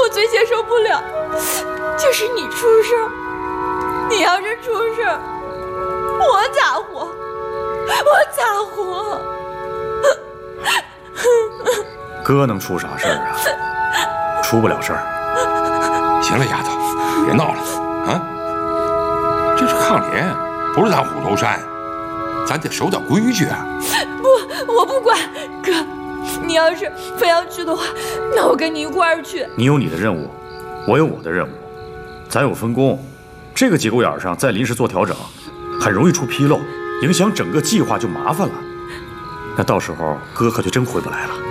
我最接受不了就是你出事儿。你要是出事儿，我咋活？我咋活？ 哥能出啥事儿啊？出不了事儿。 行了，丫头，别闹了啊！这是炕帘，不是咱虎头山，咱得守点规矩啊！ 不，我不管，哥，你要是非要去的话，那我跟你一块儿去。 你有你的任务，我有我的任务，咱有分工。这个节骨眼上再临时做调整，很容易出纰漏，影响整个计划就麻烦了。那到时候哥可就真回不来了。